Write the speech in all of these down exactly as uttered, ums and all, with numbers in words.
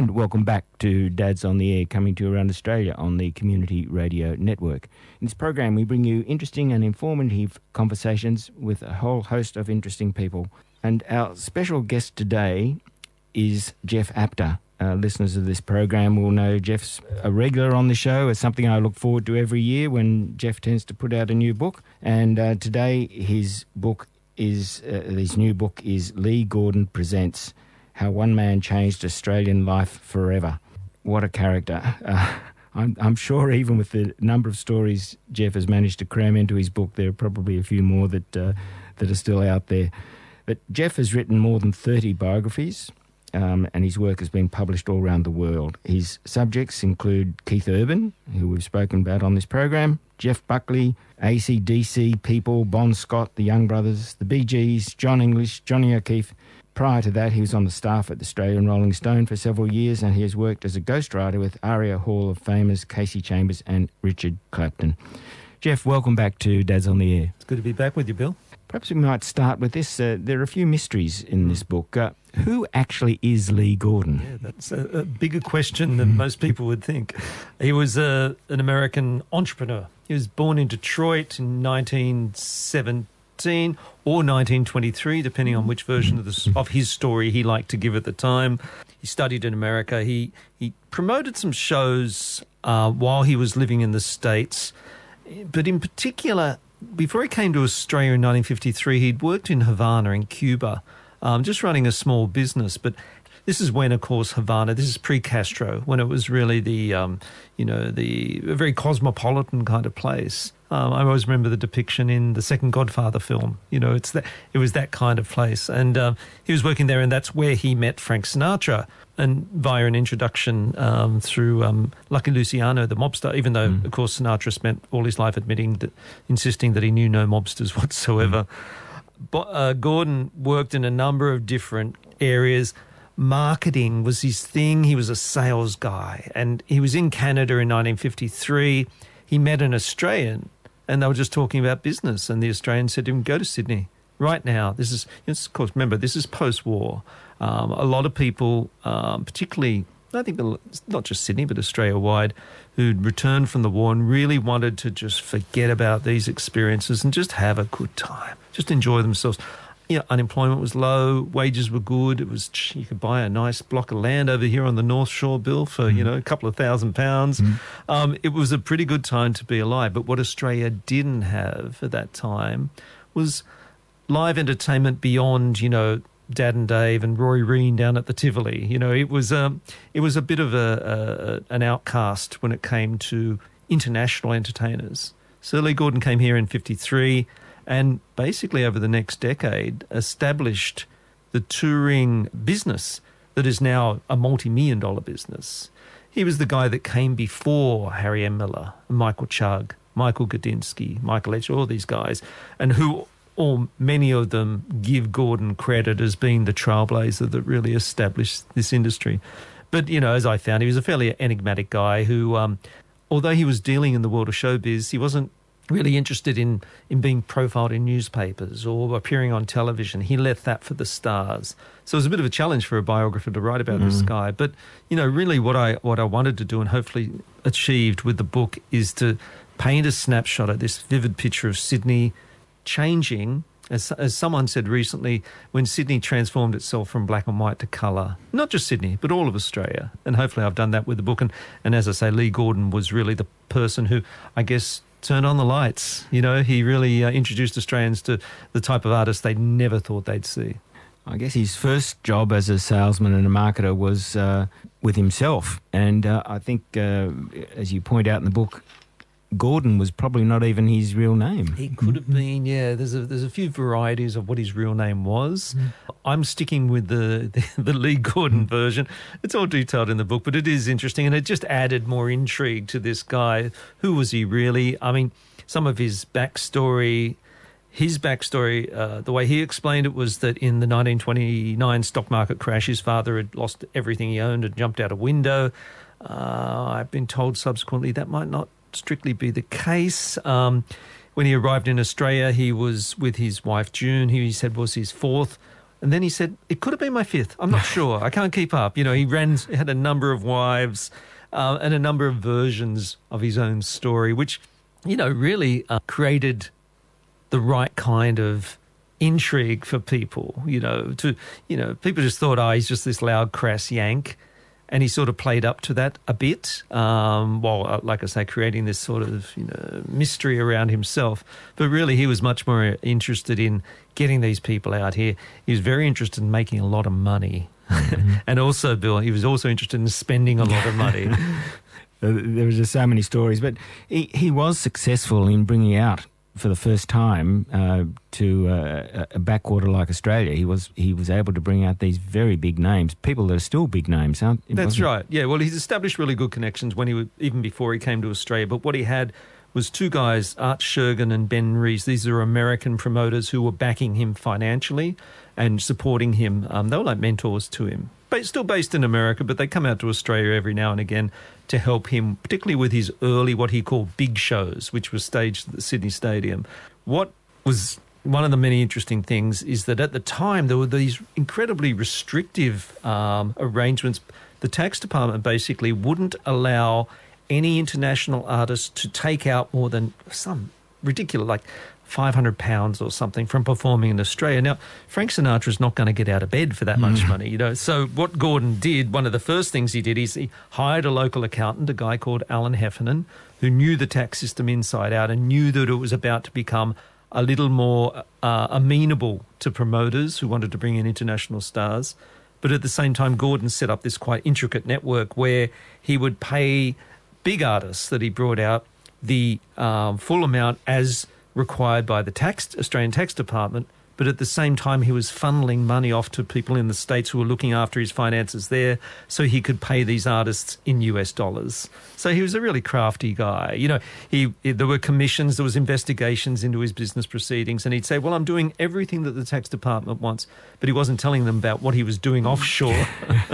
And welcome back to Dads on the Air, coming to you around Australia on the Community Radio Network. In this program, we bring you interesting and informative conversations with a whole host of interesting people. And our special guest today is Jeff Apter. Uh, listeners of this program will know Jeff's a regular on the show. It's something I look forward to every year when Jeff tends to put out a new book. And uh, today his book is, uh, his new book is Lee Gordon Presents How One Man Changed Australian Life Forever. What a character. Uh, I'm, I'm sure even with the number of stories Jeff has managed to cram into his book, there are probably a few more that, uh, that are still out there. But Jeff has written more than thirty biographies, um, and his work has been published all around the world. His subjects include Keith Urban, who we've spoken about on this program, Jeff Buckley, A C D C, People, Bon Scott, the Young Brothers, the Bee Gees, John English, Johnny O'Keefe. Prior to that, he was on the staff at the Australian Rolling Stone for several years, and he has worked as a ghostwriter with ARIA Hall of Famers Casey Chambers and Richard Clapton. Jeff, welcome back to Dads on the Air. It's good to be back with you, Bill. Perhaps we might start with this. Uh, there are a few mysteries in this book. Uh, who actually is Lee Gordon? Yeah, that's a, a bigger question than most people would think. He was a, an American entrepreneur. He was born in Detroit in nineteen seventeen or nineteen twenty-three, depending on which version of, the, of his story he liked to give at the time. He studied in America. He, he promoted some shows uh, while he was living in the States, but in particular, before he came to Australia in nineteen fifty-three, he'd worked in Havana in Cuba, um, just running a small business. But this is when, of course, Havana, this is pre-Castro, when it was really the, um, you know, the a very cosmopolitan kind of place. Um, I always remember the depiction in the second Godfather film. You know, it's that it was that kind of place. And um, he was working there, and that's where he met Frank Sinatra, and via an introduction um, through um, Lucky Luciano, the mobster, even though, mm. of course, Sinatra spent all his life admitting, that, insisting that he knew no mobsters whatsoever. Mm. But uh, Gordon worked in a number of different areas. Marketing was his thing. He was a sales guy. And he was in Canada in nineteen fifty-three. He met an Australian, and they were just talking about business. And the Australian said to him, go to Sydney right now. This is, of course, remember, this is post-war. Um, a lot of people, um, particularly, I think not just Sydney, but Australia-wide, who'd returned from the war and really wanted to just forget about these experiences and just have a good time, just enjoy themselves. You know, unemployment was low, wages were good. It was, you could buy a nice block of land over here on the North Shore, Bill, for, mm. you know, a couple of thousand pounds. Mm. Um, it was a pretty good time to be alive. But what Australia didn't have at that time was live entertainment beyond, you know, Dad and Dave and Roy Reen down at the Tivoli. You know, it was um, it was a bit of a, a an outcast when it came to international entertainers. So Lee Gordon came here in fifty-three, and basically over the next decade established the touring business that is now a multi-million dollar business. He was the guy that came before Harry M. Miller, Michael Chugg, Michael Gudinski, Michael Edge, all these guys, and who or many of them give Gordon credit as being the trailblazer that really established this industry. But, you know, as I found, he was a fairly enigmatic guy who, um, although he was dealing in the world of showbiz, he wasn't really interested in, in being profiled in newspapers or appearing on television. He left that for the stars. So it was a bit of a challenge for a biographer to write about mm. this guy. But, you know, really what I what I wanted to do and hopefully achieved with the book is to paint a snapshot of this vivid picture of Sydney changing, as, as someone said recently, when Sydney transformed itself from black and white to colour. Not just Sydney, but all of Australia. And hopefully I've done that with the book. And, and as I say, Lee Gordon was really the person who, I guess, turned on the lights. You know, he really uh, introduced Australians to the type of artists they never thought they'd see. I guess his first job as a salesman and a marketer was uh, with himself. And uh, I think, uh, as you point out in the book, Gordon was probably not even his real name. He could have been, yeah. There's a there's a few varieties of what his real name was. Mm. I'm sticking with the, the, the Lee Gordon version. It's all detailed in the book, but it is interesting, and it just added more intrigue to this guy. Who was he really? I mean, some of his backstory, his backstory, uh, the way he explained it was that in the nineteen twenty-nine stock market crash, his father had lost everything he owned and jumped out a window. Uh, I've been told subsequently that might not strictly be the case. Um, when he arrived in Australia, he was with his wife June, who he said was his fourth And then he said, it could have been my fifth. I'm not sure. I can't keep up. You know, he ran, had a number of wives uh, and a number of versions of his own story, which, you know, really uh, created the right kind of intrigue for people, you know, to, you know, people just thought, oh, he's just this loud, crass Yank. And he sort of played up to that a bit, um, while, uh, like I say, creating this sort of, you know, mystery around himself. But really, he was much more interested in getting these people out here. He was very interested in making a lot of money. Mm-hmm. And also, Bill, he was also interested in spending a lot of money. There was just so many stories. But he, he was successful in bringing out, for the first time, uh, to uh, a backwater like Australia. He was he was able to bring out these very big names, people that are still big names, aren't they? That's right. Yeah, well, he's established really good connections when he was, even before he came to Australia. But what he had was two guys, Art Shergan and Ben Rees. These are American promoters who were backing him financially and supporting him. Um, they were like mentors to him. But still based in America, but they come out to Australia every now and again to help him, particularly with his early, what he called big shows, which was staged at the Sydney Stadium. What was one of the many interesting things is that at the time there were these incredibly restrictive um, arrangements. The tax department basically wouldn't allow any international artist to take out more than some ridiculous, like five hundred pounds or something from performing in Australia. Now, Frank Sinatra's not going to get out of bed for that much mm. money, you know. So what Gordon did, one of the first things he did is he hired a local accountant, a guy called Alan Heffernan, who knew the tax system inside out and knew that it was about to become a little more uh, amenable to promoters who wanted to bring in international stars. But at the same time, Gordon set up this quite intricate network where he would pay big artists that he brought out the um, full amount as required by the tax Australian Tax Department, but at the same time he was funneling money off to people in the States who were looking after his finances there so he could pay these artists in U S dollars. So he was a really crafty guy. You know, he, he there were commissions, there was investigations into his business proceedings, and he'd say, well, I'm doing everything that the Tax Department wants, but he wasn't telling them about what he was doing offshore.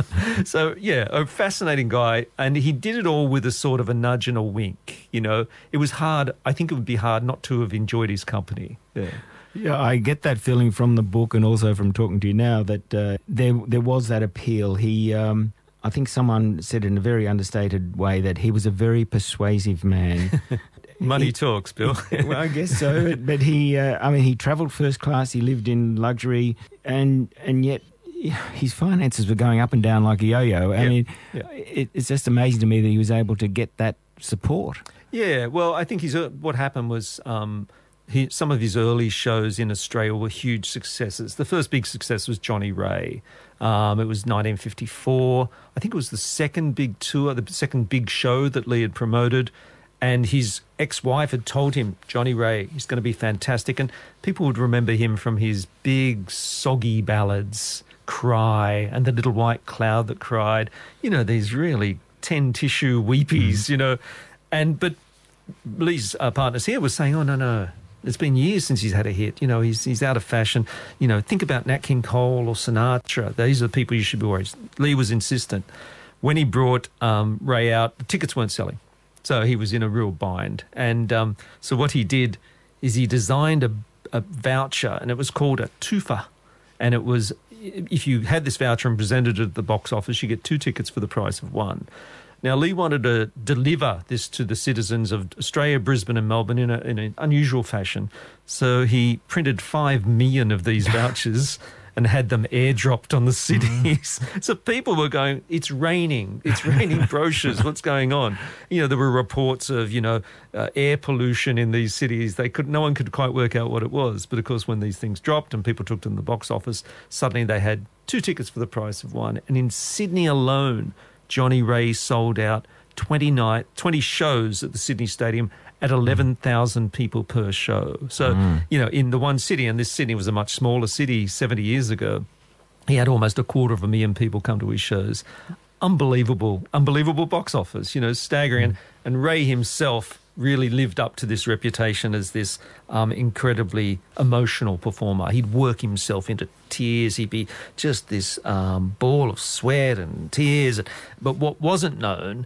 So, yeah, a fascinating guy, and he did it all with a sort of a nudge and a wink, you know. It was hard, I think it would be hard not to have enjoyed his company. Yeah. Yeah, I get that feeling from the book and also from talking to you now that uh, there there was that appeal. He, um, I think someone said in a very understated way that he was a very persuasive man. Money he, talks, Bill. Well, I guess so. But he, uh, I mean, he travelled first class. He lived in luxury, and and yet his finances were going up and down like a yo-yo. I yeah. mean, yeah. it, it's just amazing to me that he was able to get that support. Yeah, well, I think he's, uh, what happened was um, he, some of his early shows in Australia were huge successes. The first big success was Johnny Ray. Um, it was nineteen fifty-four. I think it was the second big tour, the second big show that Lee had promoted. And his ex-wife had told him, Johnny Ray, he's going to be fantastic. And people would remember him from his big, soggy ballads, Cry, and The Little White Cloud That Cried. You know, these really ten-tissue weepies, mm. you know. And But Lee's uh, partners here were saying, oh, no, no, it's been years since he's had a hit. You know, he's he's out of fashion. You know, think about Nat King Cole or Sinatra. These are the people you should be worried. Lee was insistent. When he brought um, Ray out, the tickets weren't selling. So he was in a real bind. And um, so what he did is he designed a, a voucher, and it was called a twofer. And it was, if you had this voucher and presented it at the box office, you get two tickets for the price of one. Now, Lee wanted to deliver this to the citizens of Australia, Brisbane and Melbourne in, a, in an unusual fashion. So he printed five million of these vouchers and had them airdropped on the cities. Mm. So people were going, it's raining, it's raining brochures, what's going on? You know, there were reports of, you know, uh, air pollution in these cities. They could, no one could quite work out what it was. But of course, when these things dropped and people took them to the box office, suddenly they had two tickets for the price of one. And in Sydney alone, Johnny Ray sold out twenty night, twenty shows at the Sydney Stadium at eleven thousand people per show. So, mm. you know, in the one city, and this Sydney was a much smaller city seventy years ago, he had almost a quarter of a million people come to his shows. Unbelievable, unbelievable box office, you know, staggering. Mm. And, and Ray himself really lived up to this reputation as this um, incredibly emotional performer. He'd work himself into tears. He'd be just this um, ball of sweat and tears. But what wasn't known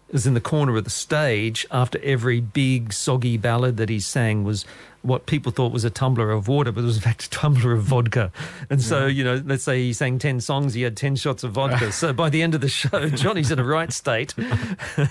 was in the corner of the stage after every big soggy ballad that he sang was what people thought was a tumbler of water, but it was in fact a tumbler of vodka. And so, you know, let's say he sang ten songs, he had ten shots of vodka. So by the end of the show, Johnny's in a right state.